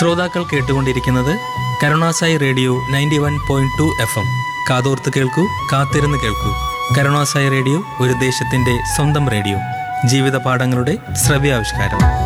ശ്രോതാക്കൾ കേട്ടുകൊണ്ടിരിക്കുന്നത് Karunasai radio 91.2 FM. കാതോർത്ത് കേൾക്കൂ, കാത്തിരുന്ന് കേൾക്കൂ. കരുണാസായി റേഡിയോ ഒരു ദേശത്തിന്റെ സ്വന്തം റേഡിയോ. ജീവിത പാഠങ്ങളുടെ ശ്രവ്യാവിഷ്കാരം.